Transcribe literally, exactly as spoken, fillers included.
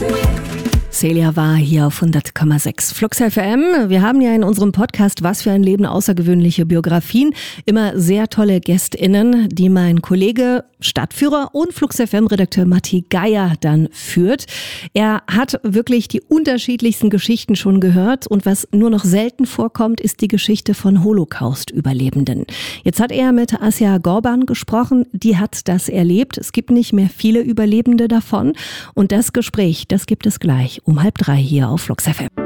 Celia war hier auf hundert Komma sechs Flux F M. Wir haben ja in unserem Podcast "Was für ein Leben" außergewöhnliche Biografien. Immer sehr tolle GästInnen, die mein Kollege, Stadtführer und Flux F M-Redakteur Matti Geier dann führt. Er hat wirklich die unterschiedlichsten Geschichten schon gehört und was nur noch selten vorkommt, ist die Geschichte von Holocaust-Überlebenden. Jetzt hat er mit Asja Gorban gesprochen, die hat das erlebt. Es gibt nicht mehr viele Überlebende davon und das Gespräch, das gibt es gleich um halb drei hier auf Flux F M.